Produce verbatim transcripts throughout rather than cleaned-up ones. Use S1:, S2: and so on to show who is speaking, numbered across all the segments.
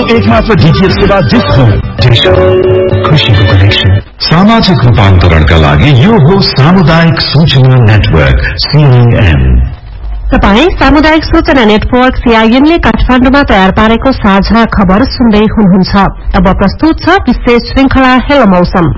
S1: एक मात्र डीटीएच सेवा डिश होम खुशीको कनेक्सन। सामाजिक रूपान्तरणका लागि यो हो सामुदायिक सूचना नेटवर्क सीआईएन।
S2: तपाई सामुदायिक सूचना नेटवर्क सीआईएन ले काठमाडौँमा तयार पारेको साझा खबर सुन्दै हुनुहुन्छ। अब प्रस्तुत छ विशेष श्रृंखला हेलो मौसम।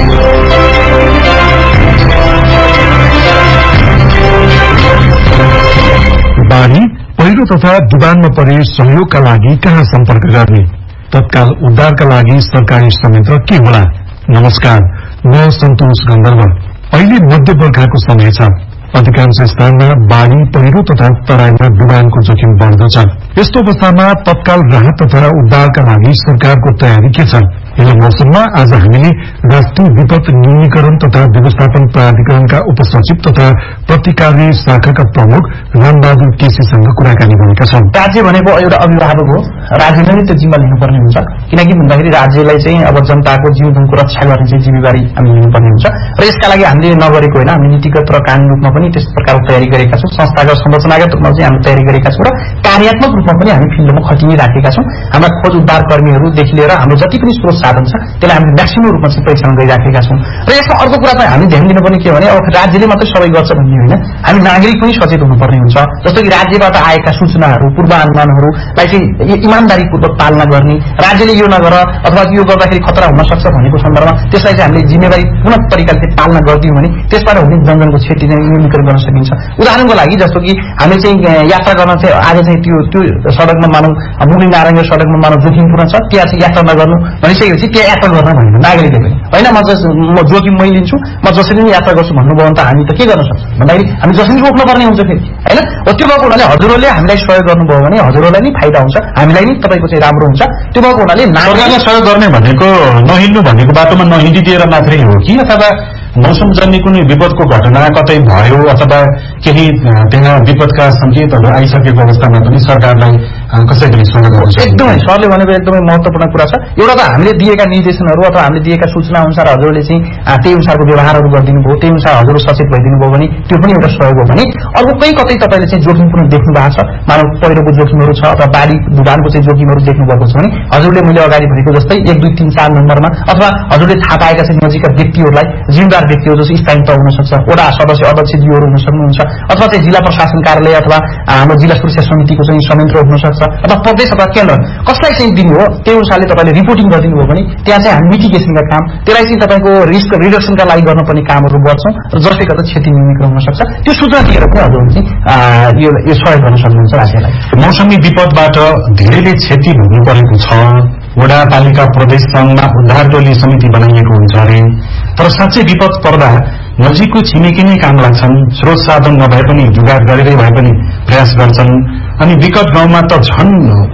S3: बाढ़ी पहिरो तथा डुबानमा परे सहयोगका लागि कहाँ सम्पर्क गर्ने, तत्काल उद्धारका लागि सरकारी संयन्त्र के होला। नमस्कार, म सन्तोष गन्धर्व। अहिले मध्य बर्खाको समय छ। अधिकांश स्थानमा बाढ़ी पहिरो तथा तराईमा डुबानको जोखिम बढ्दो छ। यस्तो अवस्थामा तत्काल राहत तथा उद्धारका लागि सरकारको तयारी के छ। यस मौसममा आज हामीले राष्ट्रिय विपद न्यूनीकरण तथा व्यवस्थापन प्राधिकरणका उपसचिव तथा प्रतिकारी शाखाका प्रमुख रामबहादुर केसीसँग कुराकानी गरेका छौं।
S4: राज्य भनेको एउटा अभिभावक हो, राज्यले नै त्यो जिम्मा लिनुपर्ने हुन्छ। किनकि भन्दाखेरि राज्यलाई चाहिँ अब जनताको जीवनको रक्षा गर्ने चाहिँ जिम्मेवारी हामी लिनुपर्ने हुन्छ र यसका लागि हामीले नगरेको होइन, हामी नीतिगत र कानूनी रूपमा पनि त्यस प्रकारको तयारी गरेका छौं। संस्थागत संरचनागत रूपमा चाहिँ हामी तयारी गरेका छौं र कार्यात्मक रूपमा पनि हामी फिल्डमा खटिराखेका छौं। हाम्रा खोज उद्धार कर्मीहरूदेखि लिएर हाम्रो जति पनि स्रोत साधन छ त्यसलाई हामीले म्याक्सिमम रूपमा चाहिँ परीक्षण गरिराखेका छौं। र यसमा अर्को कुरा चाहिँ हामी ध्यान दिनुपर्ने के भने अब राज्यले मात्रै सबै गर्छ भन्ने होइन, हामी नागरिक पनि सचेत हुनुपर्ने हुन्छ। जस्तो कि राज्यबाट आएका सूचनाहरू पूर्वानुमानहरूलाई चाहिँ इमानदारीपूर्वक पालना गर्ने, राज्यले यो नगर अथवा यो गर्दाखेरि खतरा हुन सक्छ भनेको सन्दर्भमा त्यसलाई चाहिँ हामीले जिम्मेवारी पूर्ण तरिकाले पालना गरिदियौँ भने त्यसबाट हुने जनजनको क्षति चाहिँ न्यूनीकरण गर्न सकिन्छ। उदाहरणको लागि जस्तो कि हामीले चाहिँ यात्रा गर्न चाहिँ आज चाहिँ त्यो त्यो सडकमा मानौ मुगली नारायण सडकमा मानौ जोखिमपूर्ण छ, त्यहाँ चाहिँ यात्रा नगर्नु भनिसकेपछि त्यहाँ यात्रा गर्न भनेर नागरिकले पनि होइन म म जोखिम मै लिन्छु, म जसरी नै यात्रा गर्छु भन्नुभयो भने त हामी त के गर्न सक्छौँ भन्दाखेरि हामी जसरी रोक्नुपर्ने हुन्छ फेरि होइन। त्यो भएको हुनाले हजुरहरूले हामीलाई सहयोग गर्नुभयो भने हजुरहरूलाई नै फाइदा हुन्छ, हामीलाई नै तपाईँको चाहिँ राम्रो हुन्छ। त्यो भएको हुनाले
S3: सरकारले सहयोग गर्ने भनेको नहिँड्नु भनेको बाटोमा नहिँडिदिएर मात्रै हो कि अथवा मौसमजन्य कुनै विपदको घटना कतै भयो अथवा केही त्यहाँ विपदका संकेतहरू आइसकेको अवस्थामा पनि सरकारलाई कसै पनि सहयोग गर्छ।
S4: एकदमै सरले भनेको एकदमै महत्वपूर्ण कुरा छ। एउटा त हामीले दिएका निर्देशनहरू अथवा हामीले दिएका सूचना अनुसार हजुरले चाहिँ त्यही अनुसारको व्यवहारहरू गरिदिनु भयो, त्यही अनुसार हजुर सचेत भइदिनु भयो भने त्यो पनि एउटा सहयोग हो भने अर्को कहीँ कतै तपाईँले चाहिँ जोखिमपूर्ण देख्नु भएको छ, मानव पहिरोको जोखिमहरू छ अथवा बाढी डुबानको चाहिँ जोखिमहरू देख्नु भएको छ भने हजुरले मैले अगाडि भनेको जस्तै एक दुई तीन चार नम्बरमा अथवा हजुरले थाहा पाएका चाहिँ नजिकका व्यक्तिहरूलाई जिम्मेदार व्यक्तिहरू जस्तो स्थानीय तह हुन सक्छ, वडा सदस्य अध्यक्षज्यूहरू हुन सक्नुहुन्छ अथवा चाहिँ जिल्ला प्रशासन कार्यालय अथवा हाम्रो जिल्ला सुरक्षा समितिको चाहिँ संयन्त्र हुन सक्छ अथवा प्रदेश अथवा केन्द्र कसलाई चाहिँ दिनु हो त्यो अनुसारले तपाईँले रिपोर्टिङ गरिदिनु भयो भने त्यहाँ चाहिँ हामी मिटिगेसनका काम त्यसलाई चाहिँ तपाईँको रिस्क रिडक्सनका लागि गर्नुपर्ने कामहरू गर्छौँ र जसले गर्दा क्षति न्यूनीकरण हुन सक्छ। त्यो सूचना दिएर पनि हजुरले चाहिँ यो यो सहयोग गर्न सक्नुहुन्छ राज्यलाई।
S3: मौसमी विपदबाट धेरैले क्षति भोग्नु परेको छ। वडा पालिका प्रदेश संघमा उद्धार टोली समिति बनाइएको हुन्छ अरे, तर साँच्चै विपद पर्दा नजिकको छिमेकी नै काम लाग्छन्। स्रोत साधन नभए पनि जुगाड गरेरै भए पनि प्रयास गर्छन्। अनि विकट गाउँमा त झन्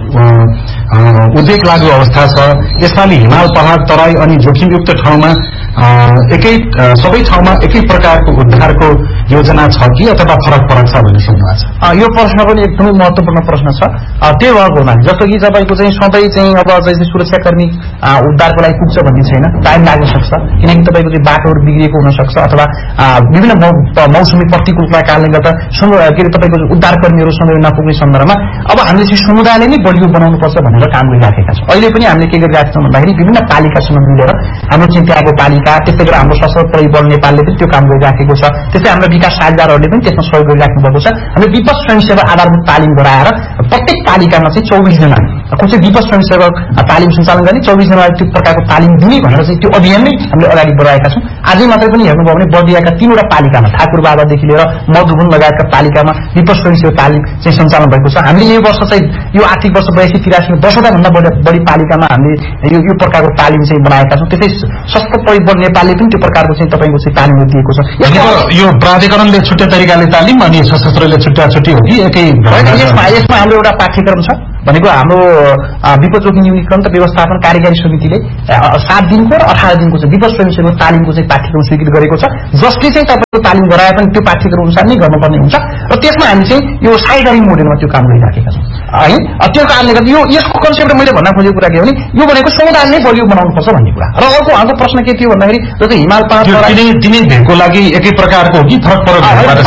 S3: उद्वेग लाग्दो अवस्था छ। यसपालि हिमाल पहाड़ तराई अनि जोखिमयुक्त ठाउँमा एकै सबै ठाउँमा एकै प्रकारको उद्धारको योजना छ कि अथवा फरक फरक छ भन्ने सोध्नु छ।
S4: यो प्रश्न पनि एकदमै महत्वपूर्ण प्रश्न छ। त्यो भएको हुनाले जस्तो कि तपाईँको चाहिँ सधैँ चाहिँ अब चाहिँ सुरक्षाकर्मी उद्धारको लागि पुग्छ भन्ने छैन, टाइम लाग्न सक्छ। किनकि तपाईँको चाहिँ बाटोहरू बिग्रिएको हुन सक्छ अथवा विभिन्न मौसमी प्रतिकूलताका कारणले गर्दा के अरे तपाईँको उद्धारकर्मीहरू समय नपुग्ने सन्दर्भमा अब हामीले चाहिँ समुदायले नै बलियो बनाउनुपर्छ भनेर काम गरिराखेका छौँ। अहिले पनि हामीले के गरिरहेका छौँ भन्दाखेरि विभिन्न पालिकासँग मिलेर हाम्रो चाहिँ त्यहाँको पालिका त्यसै गरी हाम्रो सशस्त्र बल नेपालले पनि त्यो काम गरिराखेको छ। त्यस्तै हाम्रो विकास साझेदारहरूले पनि त्यसमा सहयोग गरिराख्नु भएको छ। हामीले विपद स्वयंसेवा आधारभूत तालिम गराएर प्रत्येक पालिकामा चाहिँ चौबिस जना को चाहिँ विपद स्वयंसेवक तालिम सञ्चालन गर्ने चौबिस जना त्यो प्रकारको तालिम दिने भनेर चाहिँ त्यो अभियान नै हामीले अगाडि बढाएका छौँ। आजै मात्रै पनि हेर्नुभयो भने बर्दियाका तीनवटा पालिकामा ठाकुर बाबादेखि लिएर मधुबन लगायतका पालिकामा विपद स्वयंसेवा तालिम चाहिँ सञ्चालन भएको छ। हामीले यो वर्ष चाहिँ यो आर्थिक वर्ष बयासी तिरासी दसवटा भन्दा बढी पालिकामा हामीले यो यो प्रकारको तालिम चाहिँ बनाएका छौँ। त्यसै सशस्त्र परिबल नेपालले पनि त्यो प्रकारको चाहिँ तपाईँको चाहिँ तालिम दिएको छ।
S3: यो प्राधिकरणले छुट्टै तरिकाले तालिम अनि सशस्त्रले छुट्टा छुट्टी हो कि एकै?
S4: यसमा यसमा हाम्रो एउटा पाठ्यक्रम छ भनेको हाम्रो विपद जोखिम न्यूनीकरण त व्यवस्थापन कार्यकारी समितिले सात दिनको र अठार दिनको चाहिँ विपद स्वयंसेवक तालिमको चाहिँ पाठ्यक्रम स्वीकृत गरेको छ, जसले चाहिँ तपाईँको तालिम गराए पनि त्यो पाठ्यक्रम अनुसार नै गर्नुपर्ने हुन्छ र त्यसमा हामी चाहिँ यो साइडरिङ मोडेलमा त्यो काम गरिराखेका छौँ है। त्यो कारणले गर्दा यो यसको कन्सेप्ट मैले भन्न खोजेको कुरा के हो भने यो भनेको समुदाय नै बलियो बनाउनुपर्छ भन्ने कुरा। र अर्को हाम्रो प्रश्न के थियो भन्दाखेरि जस्तो हिमाल पाँच
S3: दिने भेगको लागि एकै प्रकारको हो कि फरक फरक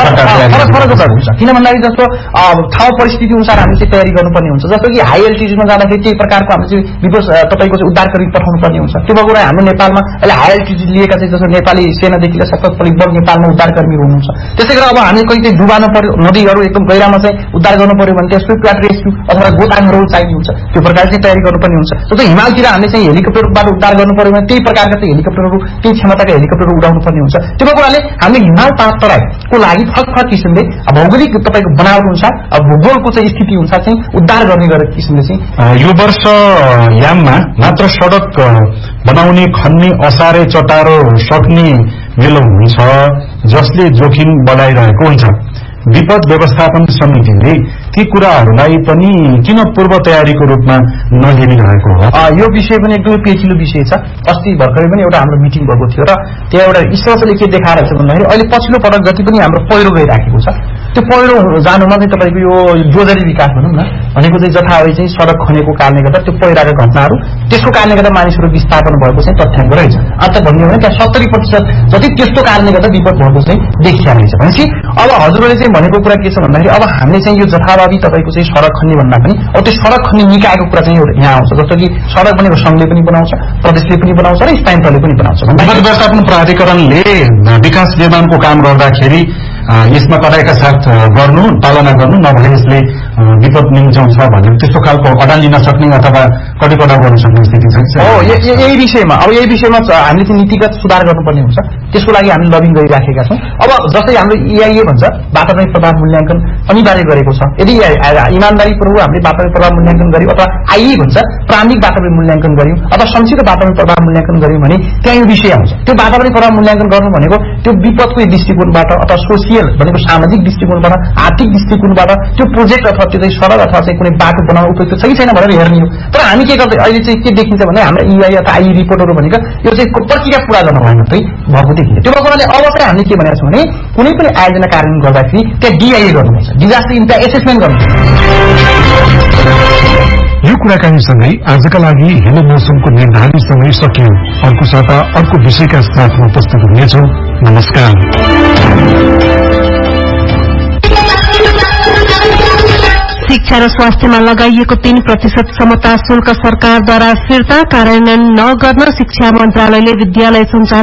S4: फरक फरक हुन्छ। किन भन्दाखेरि जस्तो ठाउँ परिस्थिति अनुसार हामी चाहिँ तयारी गर्नुपर्ने हुन्छ। जस्तो कि हाई एल्टिट्युडमा जाँदाखेरि त्यही प्रकारको हामीले चाहिँ विपद तपाईँको चाहिँ उद्धारकर्मी पठाउनु पर्ने हुन्छ। त्यो भएको हाम्रो नेपालमा अहिले हाई एल्टिट्युड लिएका चाहिँ जस्तो नेपाली सेनादेखि लिएर सक्सेसफुली बल नेपालमा उद्धारकर्मी हुनुहुन्छ। त्यसै गरेर अब हामी कहीँ चाहिँ डुबानु पर्यो, नदीहरू एकदम गहिरामा चाहिँ उद्धार गर्नु पर्यो भने त्यसको क्वाट रेस्क्यु अथवा गोताङहरू चाहिने हुन्छ। त्यो प्रकारले चाहिँ तयारी गर्नुपर्ने हुन्छ। जस्तो हिमालतिर हामीले चाहिँ हेलिकप्टरबाट उद्धार गर्नु पर्यो भने त्यही प्रकारका चाहिँ हेलिकप्टरहरू त्यही क्षमताका हेलिकप्टरहरू उडाउनु पर्ने हुन्छ। त्यो कुराले हामीले हिमाल पाँच तराईको लागि फरक फरक किसिमले भौगोलिक तपाईँको बनावट अनुसार भूगोलको चाहिँ स्थिति अनुसार चाहिँ उद्धार गर्ने गरेर किसिमले चाहिँ
S3: यो वर्ष याममा मात्र सडक बनाउने खन्ने असारे चटारो सक्ने मेलो हुन्छ जसले जोखिम बढाइरहेको हुन्छ। विपद व्यवस्थापन समितिले ती कुराहरूलाई पनि किन पूर्व तयारीको रूपमा नलिरहेको हो?
S4: यो विषय पनि एकदमै पेचिलो विषय छ। अस्ति भर्खरै पनि एउटा हाम्रो मिटिङ भएको थियो र त्यहाँ एउटा स्पष्टले के देखाएर छ भन्दाखेरि अहिले पछिल्लो पटक जति पनि हाम्रो पहिरो गइराखेको छ त्यो पहिरो जानुमा चाहिँ तपाईँको यो जोजरी विकास भनौँ न भनेको चाहिँ जथावधि चाहिँ सडक खनेको कारणले गर्दा त्यो पहिराका घटनाहरू त्यसको कारणले गर्दा मानिसहरू विस्थापन भएको चाहिँ तथ्याङ्क रहेछ। अन्त भन्यो भने त्यहाँ सत्तरी प्रतिशत जति त्यस्तो कारणले गर्दा विपद भएको चाहिँ देखिया रहेछ। भनेपछि अब हजुरहरूले चाहिँ भनेको कुरा के छ भन्दाखेरि अब हामीले चाहिँ यो जथावधि तपाईँको चाहिँ सडक खन्ने भन्दा पनि अब त्यो सडक खन्ने निकायको कुरा चाहिँ एउटा यहाँ आउँछ। जस्तो कि सडक भनेको सङ्घले पनि बनाउँछ, प्रदेशले पनि बनाउँछ र स्थानीय तहले पनि बनाउँछ।
S3: विपद व्यवस्थापन प्राधिकरणले विकास निर्माणको काम गर्दाखेरि यसमा कडाइका साथ गर्नु पालना गर्नु नभए यसले विपद निम्च्याउँछ भनेर त्यस्तो खालको अडान लिन सक्ने अथवा कडी कडाउ गर्न सक्ने स्थिति छ।
S4: हो यही विषयमा अब यही विषयमा हामीले चाहिँ नीतिगत सुधार गर्नुपर्ने हुन्छ। त्यसको लागि हामी लबिङ गरिराखेका छौँ। अब जस्तै हाम्रो इआइए भन्छ वातावरण प्रभाव मूल्याङ्कन अनिवार्य गरेको छ। यदि इमान्दारीपूर्वक हामीले वातावरण प्रभाव मूल्याङ्कन गर्यौँ अथवा आइए भन्छ प्रारम्भिक वातावरण मूल्याङ्कन गर्यौँ अथवा संक्षिप्त वातावरण प्रभाव मूल्याङ्कन गर्यौँ भने त्यहाँ यो विषय आउँछ। त्यो वातावरण प्रभाव मूल्याङ्कन गर्नु भनेको त्यो विपदको दृष्टिकोणबाट अथवा सोसियल भनेको सामाजिक दृष्टिकोणबाट आर्थिक दृष्टिकोणबाट त्यो प्रोजेक्ट अथवा त्यो चाहिँ सडक अथवा चाहिँ कुनै बाटो बनाउन उपयुक्त छ कि छैन भनेर हेर्ने हो। तर हामी के गर्दै अहिले चाहिँ के देखिन्छ भने हाम्रो इआई अथवा आइ रिपोर्टहरू भनेको यो चाहिँ प्रक्रिया पूरा गर्न भए मात्रै भएको देखिन्छ। त्यो भएकोले अब चाहिँ हामीले के भनेको छौँ भने कुनै पनि आयोजना कार्यान्वयन गर्दाखेरि त्यहाँ डिआइए गर्नुपर्छ, डिजास्टर इम्प्याक्ट एसेसमेन्ट गर्नुपर्छ।
S3: यो कुराकानीसँगै आजका लागि हेलो मौसमको निर्धारित समय सकियो। अर्को साता अर्को विषयका साथमा उपस्थित हुनेछौँ। नमस्कार।
S2: शिक्षा र स्वास्थ्यमा लगाइएको तीन प्रतिशत समता शुल्क सरकारद्वारा फिर्ता कार्यान्वयन नगर्न शिक्षा मन्त्रालयले विद्यालय सञ्चालन